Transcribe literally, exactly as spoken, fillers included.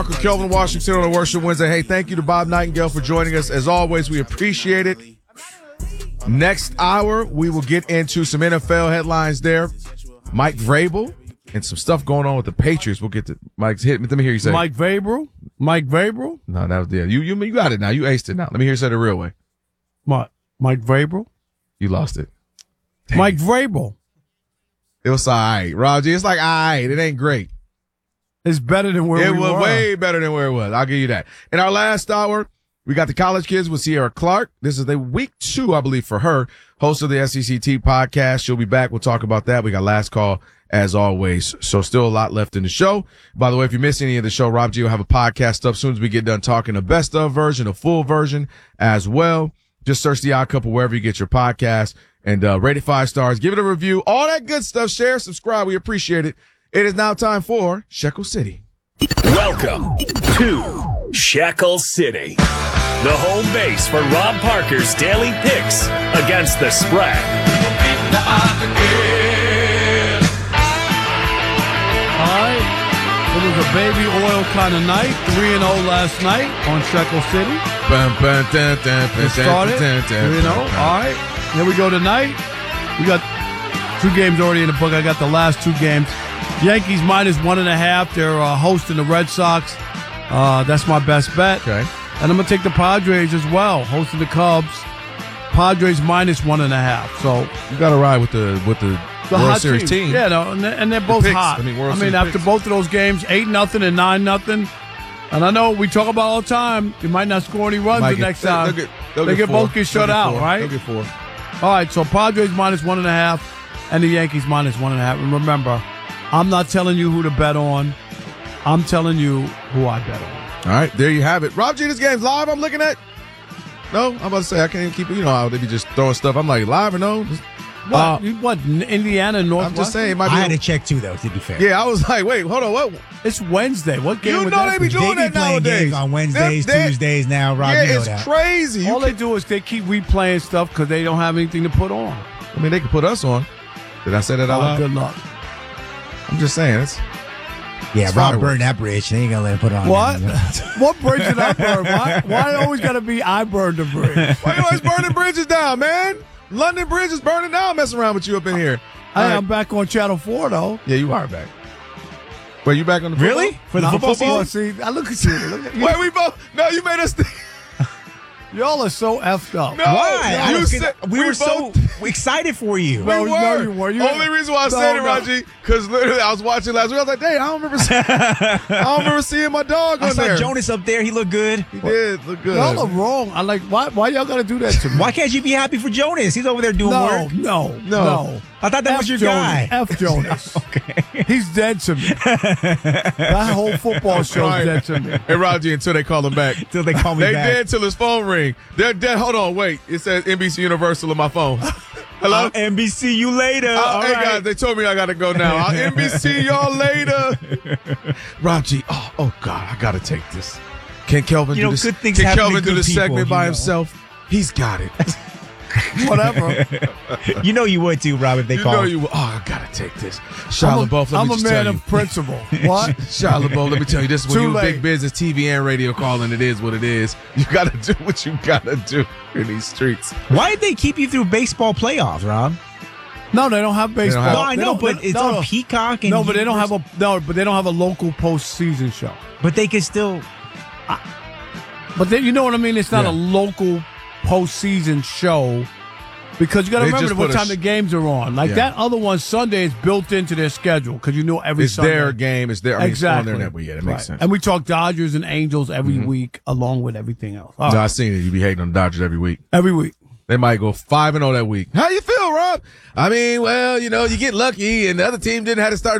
Kelvin Washington on a Worship Wednesday. Hey, thank you to Bob Nightingale for joining us. As always, we appreciate it. Next hour, we will get into some N F L headlines there. Mike Vrabel and some stuff going on with the Patriots. We'll get to Mike's hit. Let me hear you say Mike Vrabel? Mike Vrabel? No, that was the you, you you got it now. You aced it now. Let me hear you say it the real way. What? Mike Vrabel? You lost it. Dang. Mike Vrabel. It was all right, Roger. It's like all right. It ain't great. It's better than where it we were. It was way better than where it was. I'll give you that. In our last hour, we got the college kids with Sierra Clark. This is the week two, I believe, for her. Host of the S E C T podcast. She'll be back. We'll talk about that. We got last call as always. So still a lot left in the show. By the way, if you missed any of the show, Rob G will have a podcast up as soon as we get done talking a best of version, a full version as well. Just search the Odd Couple wherever you get your podcast and uh, rate it five stars. Give it a review. All that good stuff. Share, subscribe. We appreciate it. It is now time for Shekel City. Welcome to Shekel City, the home base for Rob Parker's daily picks against the spread. All right. It was a baby oil kind of night. three and oh last night on Shekel City. Bum, bum, dun, dun, It started. three and oh. All right. Here we go tonight. We got two games already in the book. I got the last two games. Yankees minus one and a half. They're uh, hosting the Red Sox. Uh, that's my best bet. Okay. And I'm going to take the Padres as well, hosting the Cubs. Padres minus one and a half. So you got to ride with the with the, the World hot Series team. team. Yeah, no, and they're, and they're both the picks, hot. I mean, World I Series mean after picks. both of those games, eight nothing and nine nothing. And I know we talk about all the time. You might not score any runs Might the get- next time. they'll get- they'll they get get four. both get shut They'll get out, four. right? They'll get four. All right, so Padres minus one and a half, and the Yankees minus one and a half. And remember, I'm not telling you who to bet on. I'm telling you who I bet on. All right, there you have it. Rob G, this game's live. I'm looking at. No, I'm about to say I can't even keep it. You know how they be just throwing stuff. I'm like live or no? Just- What? Uh, You- what? Indiana, Northwest? I'm just saying. It might be I had to check too, though. To be fair, Yeah, I was like, wait, hold on, what? It's Wednesday. What game You would know that they be be? doing they that be playing nowadays. games on Wednesdays, They- they- Tuesdays now. Rob, yeah, you know it's that. crazy. You All can- they do is they keep replaying stuff because they don't have anything to put on. I mean, they can put us on. Did I say that out Oh, loud? good luck. I'm just saying. It's Yeah, It's Rob fireworks. burned that bridge. They ain't gonna let him put it on. What? there. What bridge did I burn? Why, why always got to be I burned the bridge? why you always burning bridges down, man? London Bridge is burning down. Messing around with you up in here. All Hey, right. I'm back on Channel four, though. Yeah, you are back. Wait, you back on the football? Really? For the Not football football. season? See, I look at you. Look at you. Wait, we both. No, you made us. Think. Y'all are so effed up. No, Why? You I- said, we, were both, so excited for you. We No, were. no, you weren't. You- Only reason why I No, said it, no. Raji, because literally I was watching last week. I was like, dang, I don't remember. See- I don't remember seeing my dog I on saw there. Jonas up there. He looked good. He did look good. Y'all are wrong. I like, why Why y'all got to do that to me? Why can't you be happy for Jonas? He's over there doing No, work. no, No. no. I thought that F was your Jonas. guy. F Jonas. Okay. He's dead to me. That whole football show's Right. dead to me. Hey, Raji, until they call him back. Till they call me They back. dead till his phone ring. They're dead. Hold on, wait. It says N B C Universal on my phone. Hello? I'll N B C you later. Uh, All hey right. guys, they told me I gotta go now. I'll N B C y'all later. Raji, oh, oh God, I gotta take this. Can Kelvin You do know, this? good things Can happen to Kelvin do good this people, segment you by know. himself? He's got it. Whatever. You know you would too, Rob, if they You call. know you. Oh, I gotta take this. Shia I'm a, LaBeouf, let I'm me a just man tell you. of principle. What? Shia LaBeouf, let me tell you, this is when Too you late. big business, T V and radio calling. It is what it is. You gotta do what you gotta do in these streets. Why did they keep you through baseball playoffs, Rob? No, they don't have baseball. have- No, I They know, don't- but they- it's no, on no. Peacock. And No, but they don't have Universal- a no, but they don't have a local postseason show. But they can still. But then, you know what I mean? It's not Yeah. a local postseason show because you got to They remember just what put a time sh- the games are on. Like Yeah. that other one, Sunday is built into their schedule because you know every It's Sunday. their game. It's their. I mean, Exactly. It's on there that way. Yeah, that makes Right. sense. And we talk Dodgers and Angels every week along with everything else. All No, right. I seen it. You be hating on the Dodgers every week. Every week. They might go five and zero that week. How you feel, Rob? I mean, well, you know, you get lucky, and the other team didn't have to start